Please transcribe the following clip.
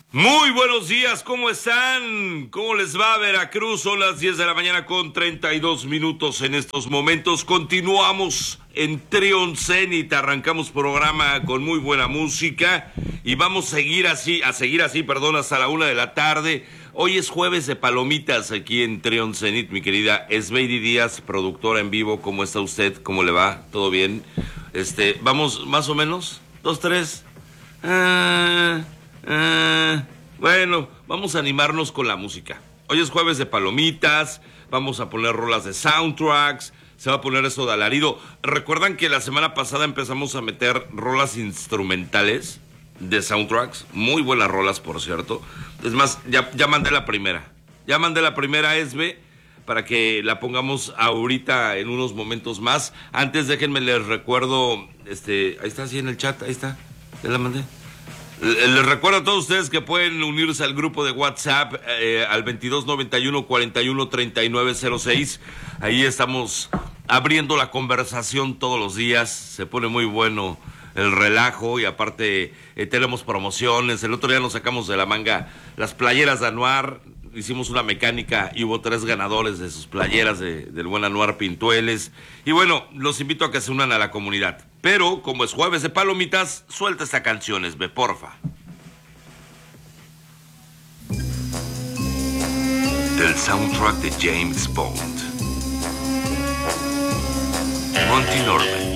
Muy buenos días, ¿cómo están? ¿Cómo les va Veracruz? Son las 10 de la mañana con 32 minutos en estos momentos. Continuamos en Trion Zenit, arrancamos programa con muy buena música y vamos a seguir así, hasta la 1 de la tarde. Hoy es jueves de palomitas aquí en Trion Zenit, mi querida Esmeidi Díaz, productora en vivo. ¿Cómo está usted? ¿Cómo le va? ¿Todo bien? Vamos más o menos, 2, 3. Bueno, vamos a animarnos con la música. Hoy es jueves de palomitas, vamos a poner rolas de soundtracks, se va a poner eso de alarido. ¿Recuerdan que la semana pasada empezamos a meter rolas instrumentales de soundtracks? Muy buenas rolas, por cierto. Es más, ya mandé la primera. Ya mandé la primera, Esbe, para que la pongamos ahorita en unos momentos más. Antes, déjenme les recuerdo, ahí está, sí, en el chat, ahí está, ya la mandé. Les recuerdo a todos ustedes que pueden unirse al grupo de WhatsApp al 2291-413906. Ahí estamos abriendo la conversación todos los días. Se pone muy bueno el relajo y aparte tenemos promociones. El otro día nos sacamos de la manga las playeras de Anuar. Hicimos una mecánica y hubo 3 ganadores de sus playeras del buen Anuar Pintueles. Y bueno, los invito a que se unan a la comunidad. Pero, como es jueves de palomitas, suelta esta canción, Esbe, porfa. Del soundtrack de James Bond. Monty Norman.